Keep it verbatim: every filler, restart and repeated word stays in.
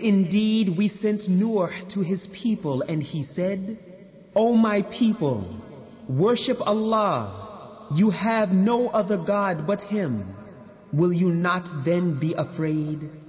indeed we sent Nuh to his people, and he said, O my people, worship Allah. You have no other God but Him. Will you not then be afraid?